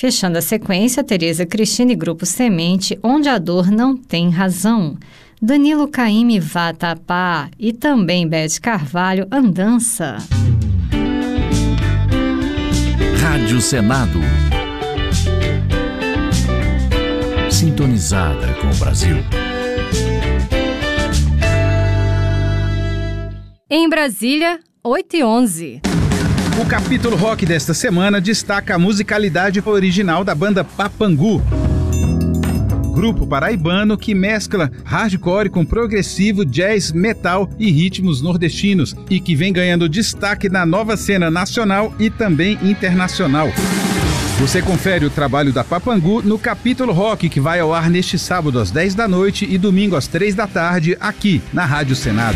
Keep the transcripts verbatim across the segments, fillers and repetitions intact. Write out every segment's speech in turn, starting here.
Fechando a sequência, Tereza Cristina e Grupo Semente, Onde a Dor Não Tem Razão. Danilo Caymmi, Vatapá e também Beth Carvalho, Andança. Rádio Senado. Sintonizada com o Brasil. Em Brasília, oito e onze. O capítulo rock desta semana destaca a musicalidade original da banda Papangu, grupo paraibano que mescla hardcore com progressivo, jazz, metal e ritmos nordestinos e que vem ganhando destaque na nova cena nacional e também internacional. Você confere o trabalho da Papangu no Capítulo Rock, que vai ao ar neste sábado às dez da noite e domingo às três da tarde, aqui na Rádio Senado.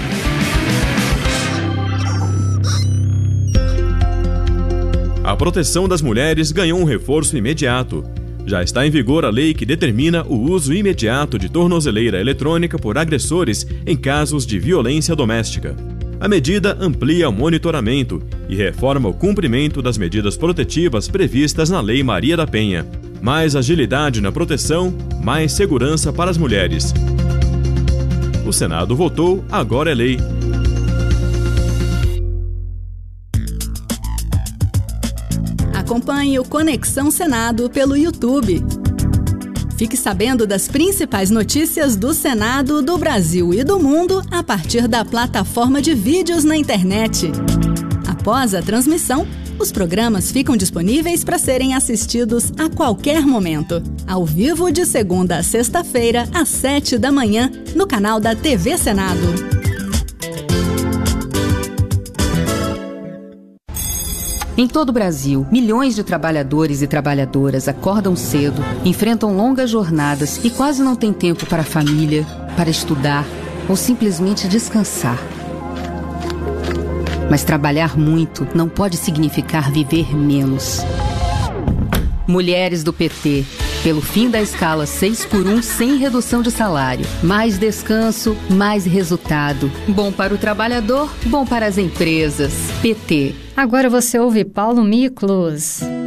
A proteção das mulheres ganhou um reforço imediato. Já está em vigor a lei que determina o uso imediato de tornozeleira eletrônica por agressores em casos de violência doméstica. A medida amplia o monitoramento e reforma o cumprimento das medidas protetivas previstas na Lei Maria da Penha. Mais agilidade na proteção, mais segurança para as mulheres. O Senado votou, agora é lei. Acompanhe o Conexão Senado pelo YouTube. Fique sabendo das principais notícias do Senado, do Brasil e do mundo a partir da plataforma de vídeos na internet. Após a transmissão, os programas ficam disponíveis para serem assistidos a qualquer momento, ao vivo de segunda a sexta-feira, às sete da manhã, no canal da T V Senado. Em todo o Brasil, milhões de trabalhadores e trabalhadoras acordam cedo, enfrentam longas jornadas e quase não têm tempo para a família, para estudar ou simplesmente descansar. Mas trabalhar muito não pode significar viver menos. Mulheres do P T, pelo fim da escala seis por um sem redução de salário. Mais descanso, mais resultado. Bom para o trabalhador, bom para as empresas. P T. Agora você ouve Paulo Miklos.